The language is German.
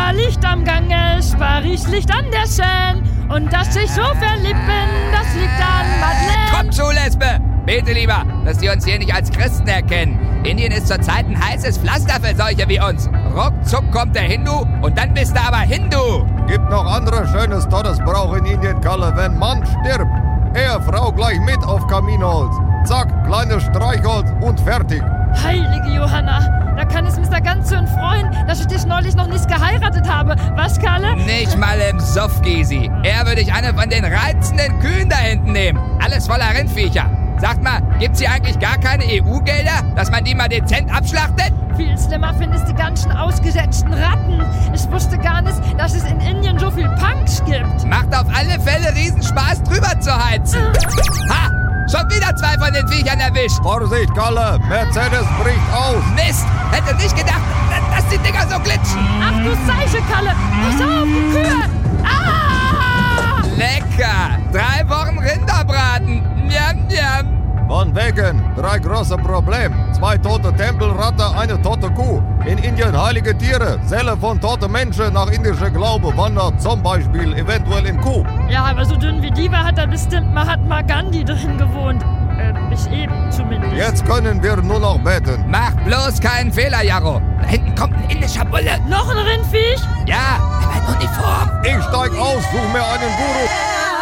war Licht am Gange, Paris Licht an der Seine. Und dass ich so verliebt bin, das liegt an Madeleine. Komm zu, Lesbe! Bete lieber, dass die uns hier nicht als Christen erkennen. Indien ist zurzeit ein heißes Pflaster für solche wie uns. Ruckzuck kommt der Hindu und dann bist du aber Hindu. Gibt noch andere schönes Todesbrauch in Indien, Kalle. Wenn Mann stirbt, Ehefrau gleich mit auf Kaminholz. Zack, kleines Streichholz und fertig. Heilige Johanna, da kann es Mr. Ganzhirn freuen, dass ich dich neulich noch nicht geheiratet habe. Was, Kalle? Nicht mal im Suff, Gysi. Eher würde ich eine von den reizenden Kühen da hinten nehmen. Alles voller Rindviecher. Sagt mal, gibt's hier eigentlich gar keine EU-Gelder, dass man die mal dezent abschlachtet? Viel schlimmer finde ich die ganzen ausgesetzten Ratten. Ich wusste gar nicht, dass es in Indien so viel Punks gibt. Macht auf alle Fälle Riesenspaß, drüber zu heizen. Ha! Schon wieder 2 von den Viechern erwischt. Vorsicht, Kalle, Mercedes bricht aus. Mist! Hätte nicht gedacht, dass die Dinger so glitschen. Ach du Seiche, Kalle. Pass auf, die Kühe. Ah! Lecker! 3 Wochen Rinderbraten. Njam, njam. Von wegen, 3 große Probleme. 2 tote Tempelratte, eine tote Kuh. In Indien heilige Tiere. Seele von toten Menschen nach indischer Glaube wandert zum Beispiel eventuell in Kuh. Ja, aber so dünn wie die war, hat da bestimmt Mahatma Gandhi drin gewohnt. Ich eben zumindest. Jetzt können wir nur noch beten. Mach bloß keinen Fehler, Jarro. Da hinten kommt ein indischer Bulle. Noch ein Rindviech? Ja, aber in Uniform. Ich steig aus, such mir einen Guru.